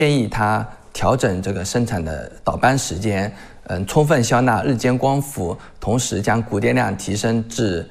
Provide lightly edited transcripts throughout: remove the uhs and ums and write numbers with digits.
建议他调整这个生产的导班时间，充分消纳日间光伏，同时将供电量提升至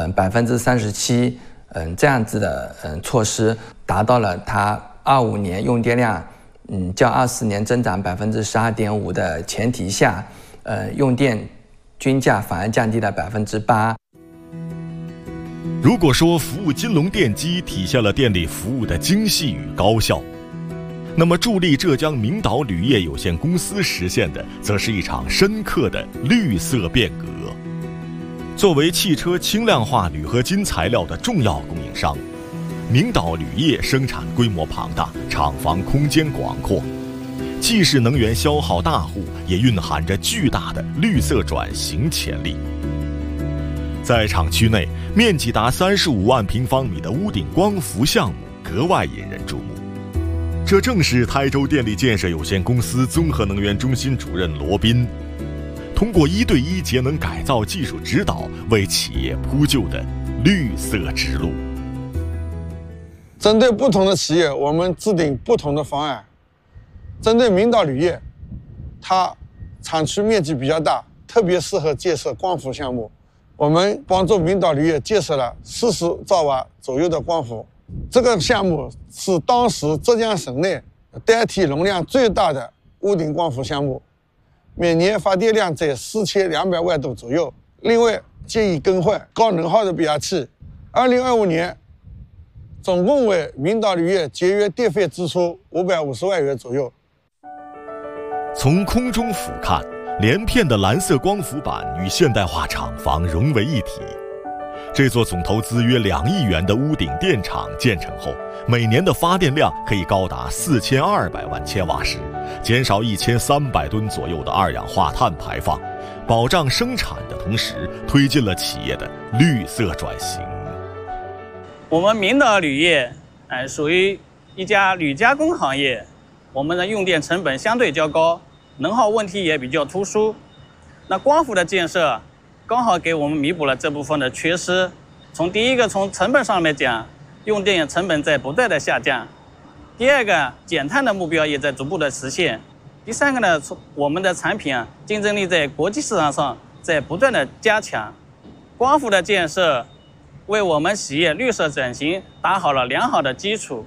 37%，这样子的措施达到了他25年用电量较24年增长12.5%的前提下，用电均价反而降低了8%。 如果说服务金龙电机体现了电力服务的精细与高效，那么助力浙江明岛铝业有限公司实现的，则是一场深刻的绿色变革。作为汽车轻量化铝合金材料的重要供应商，明岛铝业生产规模庞大，厂房空间广阔，既是能源消耗大户，也蕴含着巨大的绿色转型潜力。在厂区内，面积达35万平方米的屋顶光伏项目格外引人注目。这正是台州电力建设有限公司综合能源中心主任罗斌通过1对1节能改造技术指导，为企业铺就的绿色之路。 针对不同的企业，我们制定不同的方案。针对明岛铝业，它产区面积比较大，特别适合建设光伏项目。我们帮助明岛铝业建设了40兆瓦左右的光伏。这个项目是当时浙江省内单体容量最大的屋顶光伏项目，每年发电量在4200万度左右。另外，建议更换高能耗的变压器。2025年，总共为明岛铝业节约电费支出550万元左右。 从空中俯瞰，连片的蓝色光伏板与现代化厂房融为一体。这座总投资约2亿元的屋顶电厂建成后，每年的发电量可以高达4200万千瓦时，减少1300吨左右的二氧化碳排放，保障生产的同时，推进了企业的绿色转型。 我们明岛铝业属于一家铝加工行业，我们的用电成本相对较高，能耗问题也比较突出。那光伏的建设刚好给我们弥补了这部分的缺失。从成本上面讲，用电成本在不断的下降；第二个，减碳的目标也在逐步的实现；第三个呢，我们的产品竞争力在国际市场上在不断的加强。光伏的建设为我们企业绿色转型打好了良好的基础。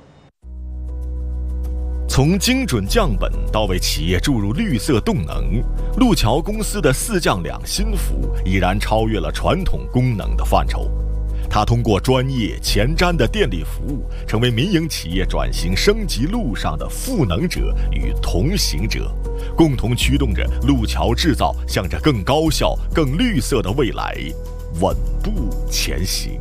从精准降本到为企业注入绿色动能，路桥公司的4降2新服已然超越了传统功能的范畴。它通过专业前瞻的电力服务，成为民营企业转型升级路上的赋能者与同行者，共同驱动着路桥制造向着更高效、更绿色的未来稳步前行。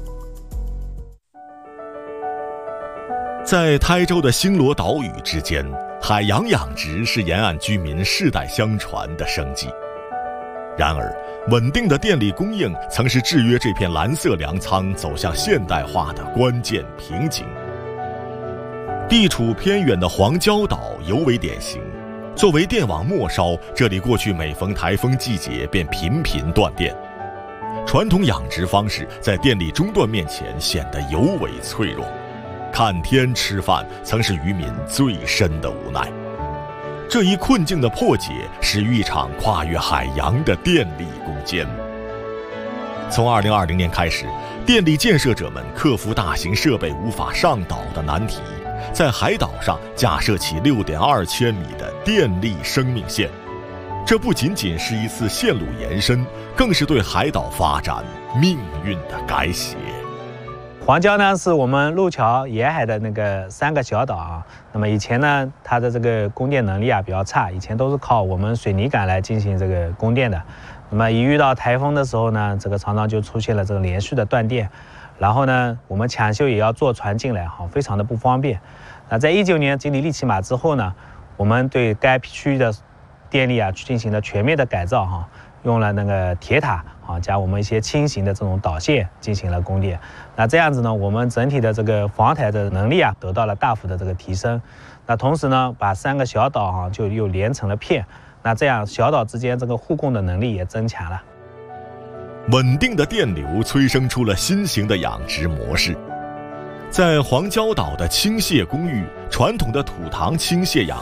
在台州的星罗岛屿之间，海洋养殖是沿岸居民世代相传的生计。然而，稳定的电力供应曾是制约这片蓝色粮仓走向现代化的关键瓶颈。地处偏远的黄礁岛尤为典型。作为电网末梢，这里过去每逢台风季节便频频断电。传统养殖方式在电力中断面前显得尤为脆弱。看天吃饭曾是渔民最深的无奈。这一困境的破解始于一场跨越海洋的电力攻坚。从2020年开始，电力建设者们克服大型设备无法上岛的难题，在海岛上架设起6.2千米的电力生命线。这不仅仅是一次线路延伸，更是对海岛发展命运的改写。 黄礁呢是我们路桥沿海的那个3个小岛啊。那么以前呢，它的这个供电能力比较差，以前都是靠我们水泥管来进行这个供电的。那么一遇到台风的时候呢，这个常常就出现了这个连续的断电。然后呢，我们抢修也要坐船进来，非常的不方便。那在19年经历利奇马之后呢，我们对该区域的电力进行了全面的改造用了那个铁塔加我们一些轻型的这种导线进行了供电。那这样子呢，我们整体的这个防台的能力得到了大幅的这个提升。那同时呢，把3个小岛就又连成了片。那这样小岛之间这个互供的能力也增强了。 稳定的电流催生出了新型的养殖模式。在黄礁岛的倾泻公寓， 传统的土塘倾泻养